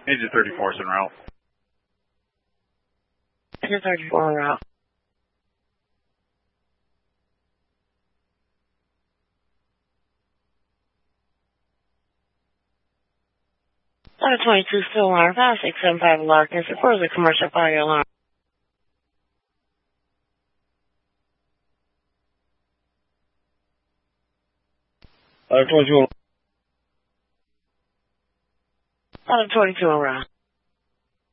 Agent 34 is en route. Agent 34 en route. Letter 22 still alarm 5675 Larkins. Where's the commercial fire alarm? Letter 22. Letter 22 en route.